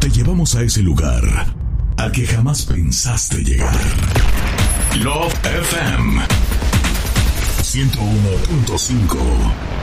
Te llevamos a ese lugar al que jamás pensaste llegar. Love FM 101.5